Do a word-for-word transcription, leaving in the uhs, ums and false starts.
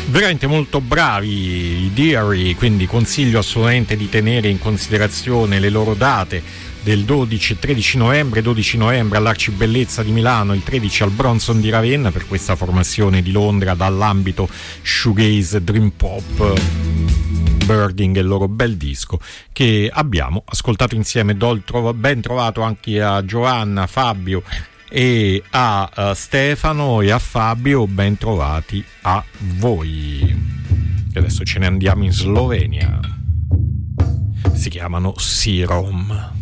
veramente molto bravi i Diary, quindi consiglio assolutamente di tenere in considerazione le loro date del dodici e tredici novembre. Dodici novembre all'Arcibellezza di Milano, il tredici al Bronson di Ravenna, per questa formazione di Londra dall'ambito shoegaze, dream pop. Birding è il loro bel disco che abbiamo ascoltato insieme. Do il trovo, ben trovato anche a Giovanna, Fabio e a uh, Stefano, e a Fabio ben trovati a voi. E adesso ce ne andiamo in Slovenia. Si chiamano Serum.